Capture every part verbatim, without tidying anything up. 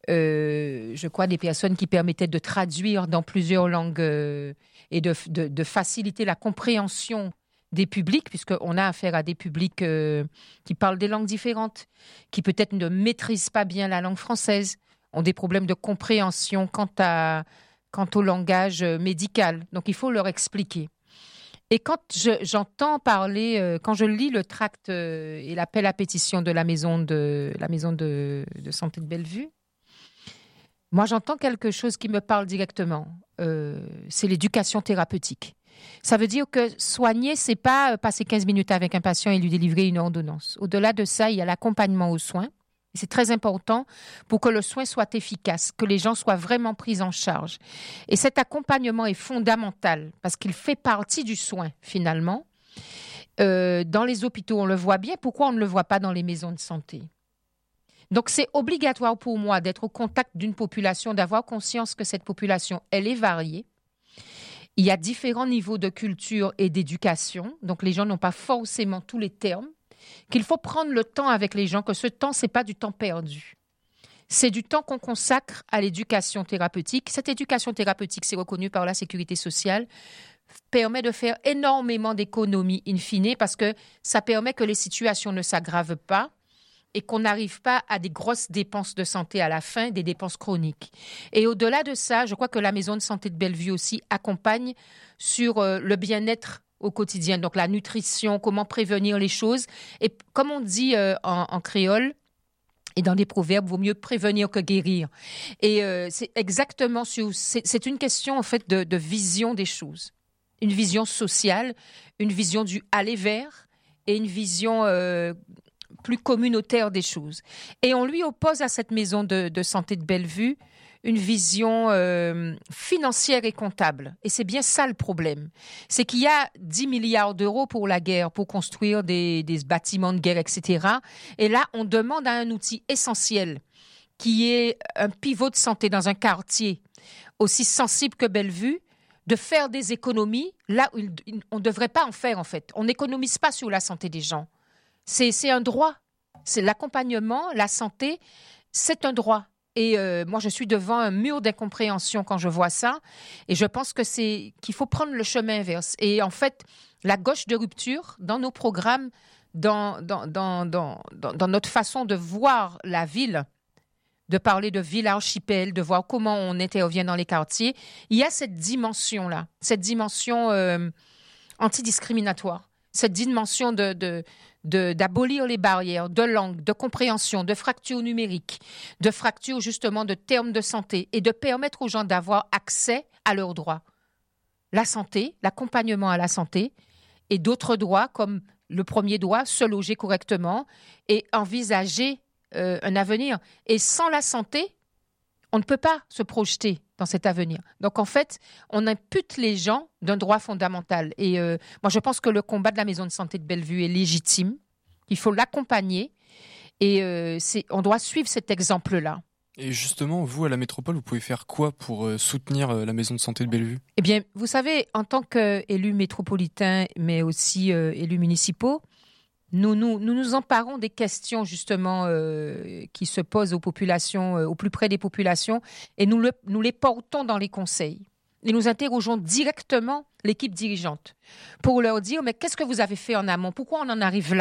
euh, je crois, des personnes qui permettaient de traduire dans plusieurs langues euh, et de, de, de faciliter la compréhension des publics, puisqu'on a affaire à des publics euh, qui parlent des langues différentes, qui peut-être ne maîtrisent pas bien la langue française, ont des problèmes de compréhension quant, à, quant au langage médical. Donc, il faut leur expliquer. Et quand je, j'entends parler, euh, quand je lis le tract euh, et l'appel à pétition de la maison de, la maison de, de santé de Bellevue, moi, j'entends quelque chose qui me parle directement. Euh, c'est l'éducation thérapeutique. Ça veut dire que soigner, c'est pas passer quinze minutes avec un patient et lui délivrer une ordonnance. Au-delà de ça, il y a l'accompagnement aux soins. C'est très important pour que le soin soit efficace, que les gens soient vraiment pris en charge. Et cet accompagnement est fondamental parce qu'il fait partie du soin, finalement. Euh, dans les hôpitaux, on le voit bien. Pourquoi on ne le voit pas dans les maisons de santé ? Donc, c'est obligatoire pour moi d'être au contact d'une population, d'avoir conscience que cette population, elle est variée. Il y a différents niveaux de culture et d'éducation. Donc, les gens n'ont pas forcément tous les termes. Qu'il faut prendre le temps avec les gens, que ce temps, ce n'est pas du temps perdu. C'est du temps qu'on consacre à l'éducation thérapeutique. Cette éducation thérapeutique, c'est reconnu par la Sécurité sociale, permet de faire énormément d'économies in fine parce que ça permet que les situations ne s'aggravent pas et qu'on n'arrive pas à des grosses dépenses de santé à la fin, des dépenses chroniques. Et au-delà de ça, je crois que la maison de santé de Bellevue aussi accompagne sur euh, le bien-être au quotidien, donc la nutrition, comment prévenir les choses. Et comme on dit euh, en, en créole et dans des proverbes, vaut mieux prévenir que guérir. Et euh, c'est exactement sur, c'est, c'est une question en fait de, de vision des choses, une vision sociale, une vision du aller vers et une vision euh, plus communautaire des choses. Et on lui oppose à cette maison de, de santé de Bellevue une vision euh, financière et comptable. Et c'est bien ça le problème. C'est qu'il y a dix milliards d'euros pour la guerre, pour construire des, des bâtiments de guerre, et cetera. Et là, on demande à un outil essentiel qui est un pivot de santé dans un quartier aussi sensible que Bellevue, de faire des économies là où il, on ne devrait pas en faire, en fait. On n'économise pas sur la santé des gens. C'est, c'est un droit. C'est l'accompagnement, la santé, c'est un droit. Et euh, moi, je suis devant un mur d'incompréhension quand je vois ça. Et je pense que c'est qu'il faut prendre le chemin inverse. Et en fait, la gauche de rupture, dans nos programmes, dans, dans, dans, dans, dans, dans notre façon de voir la ville, de parler de ville archipel, de voir comment on intervient dans les quartiers, il y a cette dimension-là, cette dimension euh, antidiscriminatoire, cette dimension de... de De, d'abolir les barrières de langue, de compréhension, de fractures numériques, de fractures justement de termes de santé et de permettre aux gens d'avoir accès à leurs droits. La santé, l'accompagnement à la santé et d'autres droits comme le premier droit, se loger correctement et envisager euh, un avenir. Et sans la santé, on ne peut pas se projeter dans cet avenir. Donc, en fait, on impute les gens d'un droit fondamental. Et euh, moi, je pense que le combat de la maison de santé de Bellevue est légitime. Il faut l'accompagner. Et euh, c'est, on doit suivre cet exemple-là. Et justement, vous, à la métropole, vous pouvez faire quoi pour euh, soutenir euh, la maison de santé de Bellevue ? Eh bien, vous savez, en tant qu'élus métropolitains, mais aussi euh, élus municipaux, Nous nous, nous nous emparons des questions justement euh, qui se posent aux populations, euh, au plus près des populations, et nous, le, nous les portons dans les conseils. Et nous interrogeons directement l'équipe dirigeante pour leur dire, mais qu'est-ce que vous avez fait en amont ? Pourquoi on en arrive là ?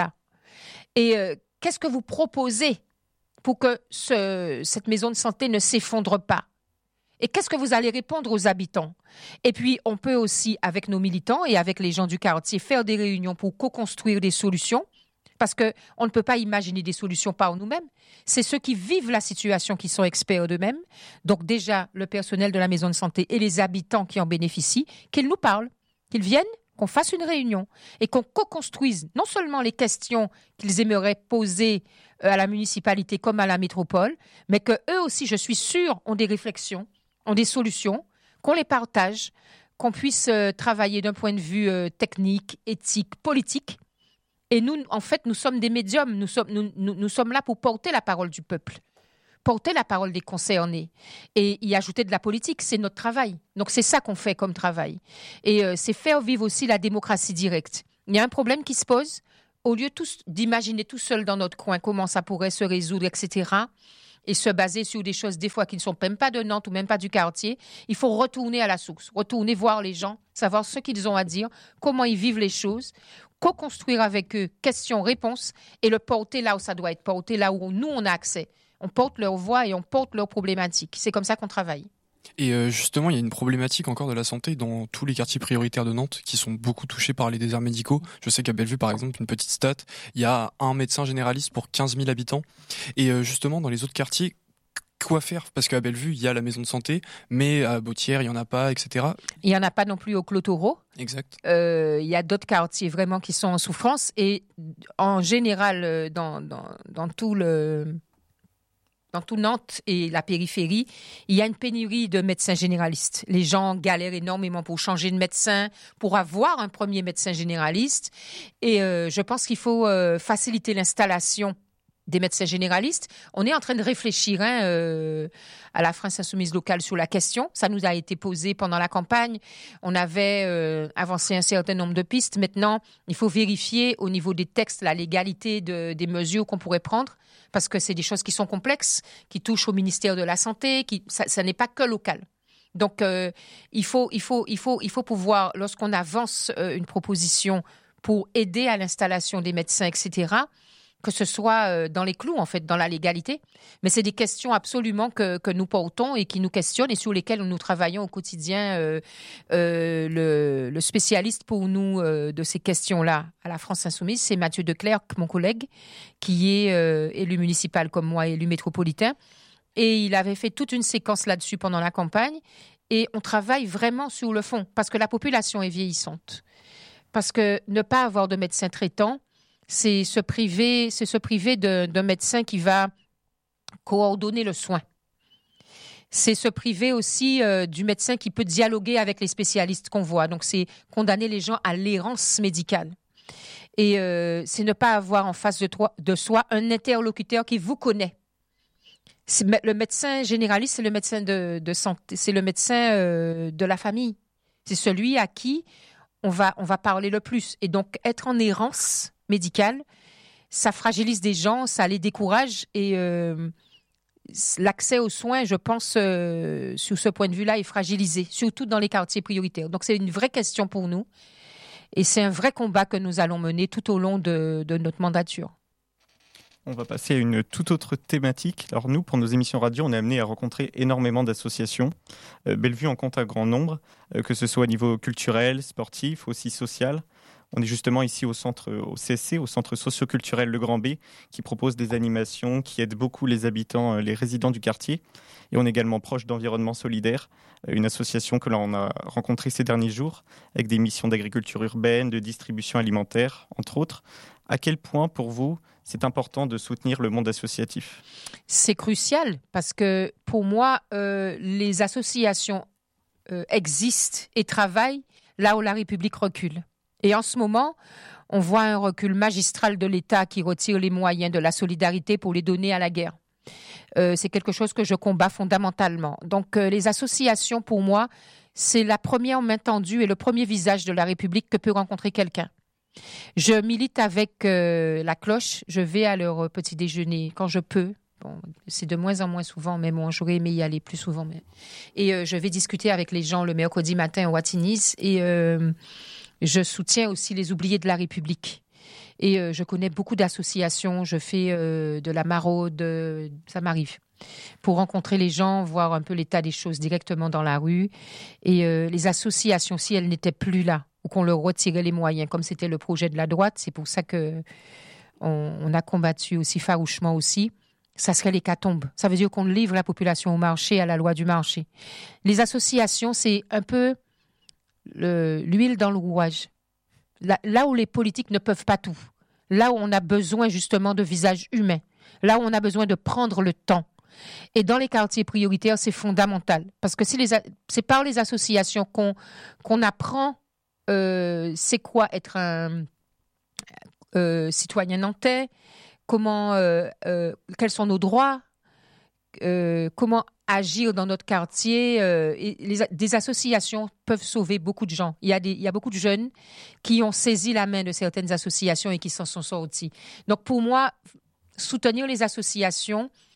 Et euh, qu'est-ce que vous proposez pour que ce, cette maison de santé ne s'effondre pas ? Et qu'est-ce que vous allez répondre aux habitants ? Et puis, on peut aussi, avec nos militants et avec les gens du quartier, faire des réunions pour co-construire des solutions. Parce qu'on ne peut pas imaginer des solutions par nous-mêmes. C'est ceux qui vivent la situation qui sont experts d'eux-mêmes. Donc déjà, le personnel de la maison de santé et les habitants qui en bénéficient, qu'ils nous parlent, qu'ils viennent, qu'on fasse une réunion et qu'on co-construise non seulement les questions qu'ils aimeraient poser à la municipalité comme à la métropole, mais qu'eux aussi, je suis sûre, ont des réflexions, ont des solutions, qu'on les partage, qu'on puisse travailler d'un point de vue technique, éthique, politique. Et nous, en fait, nous sommes des médiums. Nous sommes, nous, nous, nous sommes là pour porter la parole du peuple, porter la parole des concernés et y ajouter de la politique. C'est notre travail. Donc, c'est ça qu'on fait comme travail. Et euh, c'est faire vivre aussi la démocratie directe. Il y a un problème qui se pose. Au lieu tous, d'imaginer tout seul dans notre coin comment ça pourrait se résoudre, et cetera, et se baser sur des choses des fois qui ne sont même pas de Nantes ou même pas du quartier. Il faut retourner à la source, retourner voir les gens, savoir ce qu'ils ont à dire, comment ils vivent les choses, co-construire avec eux questions-réponses et le porter là où ça doit être porté, là où nous, on a accès. On porte leur voix et on porte leurs problématiques. C'est comme ça qu'on travaille. Et euh, justement, il y a une problématique encore de la santé dans tous les quartiers prioritaires de Nantes qui sont beaucoup touchés par les déserts médicaux. Je sais qu'à Bellevue, par exemple, une petite stat, il y a un médecin généraliste pour quinze mille habitants. Et euh, justement, dans les autres quartiers, quoi faire? Parce qu'à Bellevue, il y a la maison de santé, mais à Bautières, il n'y en a pas, et cetera. Il n'y en a pas non plus au Clos-Taureau. Exact. Euh, il y a d'autres quartiers vraiment qui sont en souffrance. Et en général, dans, dans, dans tout le... Dans tout Nantes et la périphérie, il y a une pénurie de médecins généralistes. Les gens galèrent énormément pour changer de médecin, pour avoir un premier médecin généraliste. Et euh, je pense qu'il faut euh, faciliter l'installation des médecins généralistes. On est en train de réfléchir hein, euh, à la France Insoumise locale sur la question. Ça nous a été posé pendant la campagne. On avait euh, avancé un certain nombre de pistes. Maintenant, il faut vérifier au niveau des textes la légalité de, des mesures qu'on pourrait prendre, parce que c'est des choses qui sont complexes, qui touchent au ministère de la Santé, qui, ça, ça n'est pas que local. Donc, euh, il faut, il faut, il faut, il faut pouvoir, lorsqu'on avance euh, une proposition pour aider à l'installation des médecins, et cetera, que ce soit euh, dans les clous, en fait, dans la légalité. Mais c'est des questions absolument que, que nous portons et qui nous questionnent et sur lesquelles nous travaillons au quotidien. Euh, euh, le, le spécialiste pour nous euh, de ces questions-là à la France Insoumise, c'est Mathieu Declercq, mon collègue, qui est euh, élu municipal comme moi, élu métropolitain. Et il avait fait toute une séquence là-dessus pendant la campagne. Et on travaille vraiment sur le fond, parce que la population est vieillissante. Parce que ne pas avoir de médecin traitant, c'est se priver, c'est se priver de, d'un médecin qui va coordonner le soin. C'est se priver aussi euh, du médecin qui peut dialoguer avec les spécialistes qu'on voit. Donc, c'est condamner les gens à l'errance médicale. Et euh, c'est ne pas avoir en face de, toi, de soi un interlocuteur qui vous connaît. C'est, le médecin généraliste, c'est le médecin de, de santé, c'est le médecin euh, de la famille. C'est celui à qui on va, on va parler le plus. Et donc, être en errance médicale, ça fragilise des gens, ça les décourage et euh, l'accès aux soins, je pense, euh, sur ce point de vue-là, est fragilisé, surtout dans les quartiers prioritaires. Donc, c'est une vraie question pour nous et c'est un vrai combat que nous allons mener tout au long de, de notre mandature. On va passer à une toute autre thématique. Alors nous, pour nos émissions radio, on est amené à rencontrer énormément d'associations. Euh, Bellevue en compte un grand nombre, euh, que ce soit au niveau culturel, sportif, aussi social. On est justement ici au centre, au C S C, au centre socio-culturel Le Grand B, qui propose des animations, qui aident beaucoup les habitants, les résidents du quartier. Et on est également proche d'Environnement Solidaire, une association que l'on a rencontrée ces derniers jours, avec des missions d'agriculture urbaine, de distribution alimentaire, entre autres. À quel point, pour vous, c'est important de soutenir le monde associatif? C'est crucial, parce que pour moi, euh, les associations euh, existent et travaillent là où la République recule. Et en ce moment, on voit un recul magistral de l'État qui retire les moyens de la solidarité pour les donner à la guerre. Euh, c'est quelque chose que je combats fondamentalement. Donc, euh, les associations, pour moi, c'est la première main tendue et le premier visage de la République que peut rencontrer quelqu'un. Je milite avec euh, la cloche. Je vais à leur petit déjeuner quand je peux. Bon, c'est de moins en moins souvent, mais bon, j'aurais aimé y aller plus souvent. Mais... Et euh, je vais discuter avec les gens le mercredi matin au Wattinis et... Euh, Je soutiens aussi les oubliés de la République. Et euh, je connais beaucoup d'associations. Je fais euh, de la maraude, euh, ça m'arrive. Pour rencontrer les gens, voir un peu l'état des choses directement dans la rue. Et euh, les associations, si elles n'étaient plus là, ou qu'on leur retirait les moyens, comme c'était le projet de la droite, c'est pour ça qu'on on a combattu aussi farouchement aussi, ça serait l'hécatombe. Ça veut dire qu'on livre la population au marché, à la loi du marché. Les associations, c'est un peu... Le, l'huile dans le rouage. Là, là où les politiques ne peuvent pas tout. Là où on a besoin justement de visages humains. Là où on a besoin de prendre le temps. Et dans les quartiers prioritaires, c'est fondamental. Parce que c'est, les, c'est par les associations qu'on, qu'on apprend euh, c'est quoi être un euh, citoyen nantais, comment, euh, euh, quels sont nos droits, euh, comment agir dans notre quartier. Euh, et les, des associations peuvent sauver beaucoup de gens. Il y a des, il y a beaucoup de jeunes qui ont saisi la main de certaines associations et qui s'en sont sortis. Donc pour moi, soutenir les associations,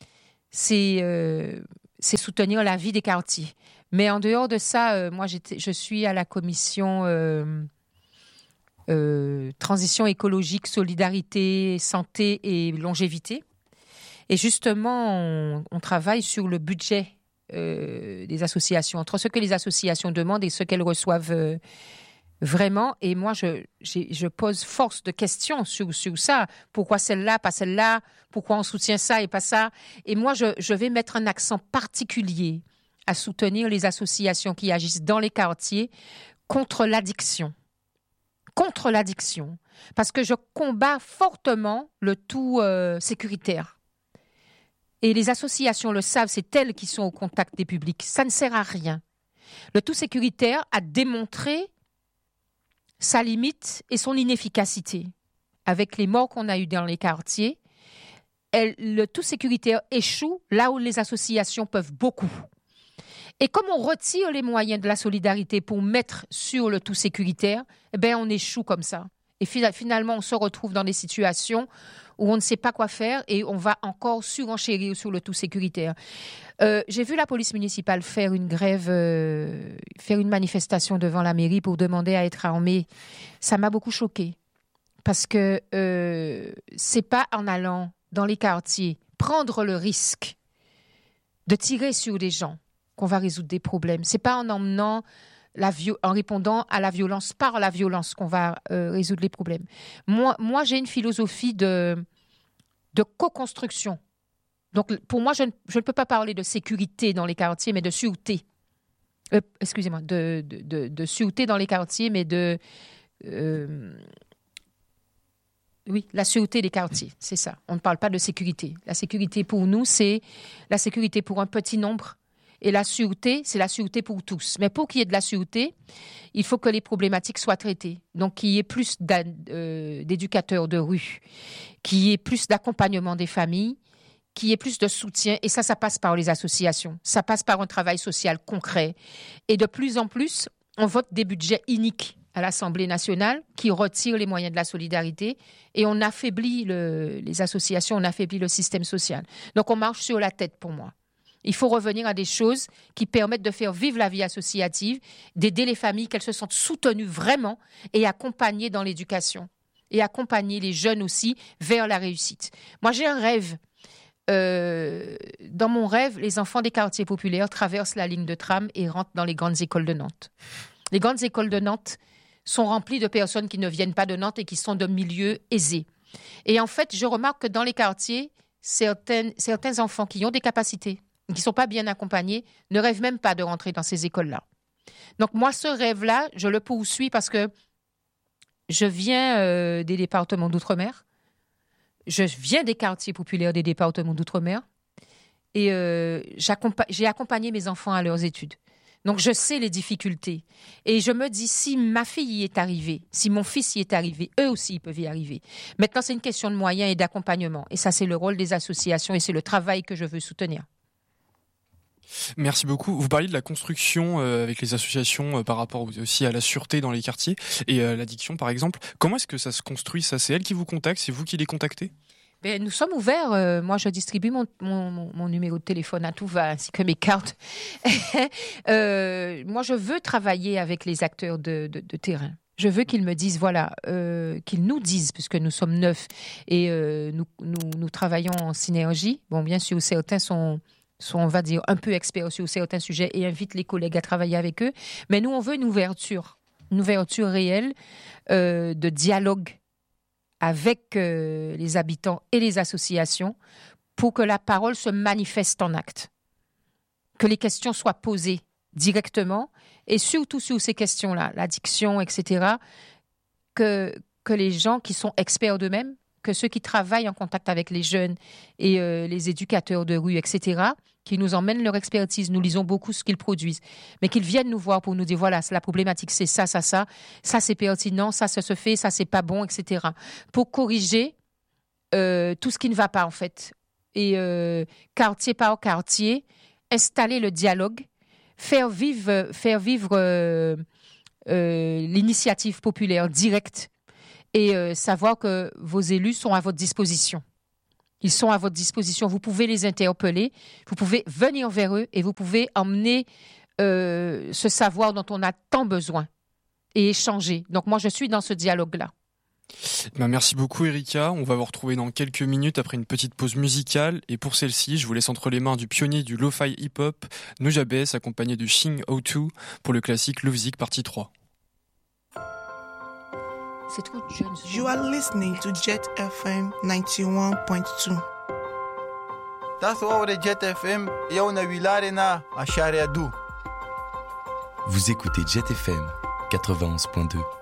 c'est, euh, c'est soutenir la vie des quartiers. Mais en dehors de ça, euh, moi, j'étais, je suis à la commission euh, euh, transition écologique, solidarité, santé et longévité. Et justement, on, on travaille sur le budget euh, des associations, entre ce que les associations demandent et ce qu'elles reçoivent euh, vraiment. Et moi, je, j'ai, je pose force de questions sur, sur ça. Pourquoi celle-là, pas celle-là? Pourquoi on soutient ça et pas ça? Et moi, je, je vais mettre un accent particulier à soutenir les associations qui agissent dans les quartiers contre l'addiction. Contre l'addiction. Parce que je combats fortement le tout euh, sécuritaire. Et les associations le savent, c'est elles qui sont au contact des publics. Ça ne sert à rien. Le tout sécuritaire a démontré sa limite et son inefficacité. Avec les morts qu'on a eues dans les quartiers, elle, le tout sécuritaire échoue là où les associations peuvent beaucoup. Et comme on retire les moyens de la solidarité pour mettre sur le tout sécuritaire, eh bien, on échoue comme ça. Et finalement, on se retrouve dans des situations où on ne sait pas quoi faire et on va encore surenchérir sur le tout sécuritaire. Euh, j'ai vu la police municipale faire une grève, euh, faire une manifestation devant la mairie pour demander à être armée. Ça m'a beaucoup choquée parce que euh, c'est pas en allant dans les quartiers prendre le risque de tirer sur des gens qu'on va résoudre des problèmes. C'est pas en emmenant La vi- en répondant à la violence par la violence qu'on va euh, résoudre les problèmes. Moi, moi, j'ai une philosophie de, de co-construction. Donc, pour moi, je ne, je ne peux pas parler de sécurité dans les quartiers, mais de sûreté. Euh, excusez-moi, de, de, de, de sûreté dans les quartiers, mais de... Euh, oui, la sûreté des quartiers, c'est ça. On ne parle pas de sécurité. La sécurité pour nous, c'est la sécurité pour un petit nombre. Et la sûreté, c'est la sûreté pour tous. Mais pour qu'il y ait de la sûreté, il faut que les problématiques soient traitées. Donc, qu'il y ait plus euh, d'éducateurs de rue, qu'il y ait plus d'accompagnement des familles, qu'il y ait plus de soutien. Et ça, ça passe par les associations. Ça passe par un travail social concret. Et de plus en plus, on vote des budgets iniques à l'Assemblée nationale qui retirent les moyens de la solidarité et on affaiblit le, les associations, on affaiblit le système social. Donc, on marche sur la tête pour moi. Il faut revenir à des choses qui permettent de faire vivre la vie associative, d'aider les familles, qu'elles se sentent soutenues vraiment et accompagnées dans l'éducation. Et accompagner les jeunes aussi vers la réussite. Moi, j'ai un rêve. Euh, dans mon rêve, les enfants des quartiers populaires traversent la ligne de tram et rentrent dans les grandes écoles de Nantes. Les grandes écoles de Nantes sont remplies de personnes qui ne viennent pas de Nantes et qui sont de milieux aisés. Et en fait, je remarque que dans les quartiers, certains, certains enfants qui ont des capacités, qui ne sont pas bien accompagnés, ne rêvent même pas de rentrer dans ces écoles-là. Donc moi, ce rêve-là, je le poursuis parce que je viens euh, des départements d'outre-mer, je viens des quartiers populaires des départements d'outre-mer et euh, j'ai accompagné mes enfants à leurs études. Donc je sais les difficultés. Et je me dis, si ma fille y est arrivée, si mon fils y est arrivé, eux aussi ils peuvent y arriver. Maintenant, c'est une question de moyens et d'accompagnement. Et ça, c'est le rôle des associations et c'est le travail que je veux soutenir. Merci beaucoup. Vous parliez de la construction euh, avec les associations euh, par rapport aussi à la sûreté dans les quartiers et euh, l'addiction par exemple. Comment est-ce que ça se construit ça? C'est elles qui vous contactent? C'est vous qui les contactez? Ben, nous sommes ouverts. Euh, moi, je distribue mon, mon, mon, mon numéro de téléphone à tout va, ainsi que mes cartes. euh, moi, je veux travailler avec les acteurs de, de, de terrain. Je veux qu'ils me disent, voilà, euh, qu'ils nous disent, puisque nous sommes neuf et euh, nous, nous, nous travaillons en synergie. Bon, bien sûr, certains sont... sont, on va dire, un peu experts sur certains sujets et invitent les collègues à travailler avec eux. Mais nous, on veut une ouverture, une ouverture réelle euh, de dialogue avec euh, les habitants et les associations pour que la parole se manifeste en actes, que les questions soient posées directement et surtout sur ces questions-là, l'addiction, et cetera, que, que les gens qui sont experts d'eux-mêmes, que ceux qui travaillent en contact avec les jeunes et euh, les éducateurs de rue, et cetera, qui nous emmènent leur expertise. Nous lisons beaucoup ce qu'ils produisent, mais qu'ils viennent nous voir pour nous dire, voilà, la problématique, c'est ça, ça, ça, ça, c'est pertinent, ça, ça se fait, ça, c'est pas bon, et cetera. Pour corriger euh, tout ce qui ne va pas, en fait. Et euh, quartier par quartier, installer le dialogue, faire vivre, faire vivre euh, euh, l'initiative populaire directe et euh, savoir que vos élus sont à votre disposition. Ils sont à votre disposition. Vous pouvez les interpeller, vous pouvez venir vers eux et vous pouvez emmener euh, ce savoir dont on a tant besoin et échanger. Donc moi, je suis dans ce dialogue-là. Ben merci beaucoup Erika, on va vous retrouver dans quelques minutes après une petite pause musicale et pour celle-ci je vous laisse entre les mains du pionnier du lo-fi hip-hop, Nujabes accompagné de Shing O deux pour le classique Lovezik partie trois. C'est trop jeune. You are listening to Jet F M ninety-one point two. That's all the Jet F M, yauna wilarena a Shariadou. Vous écoutez Jet F M quatre-vingt-onze point deux.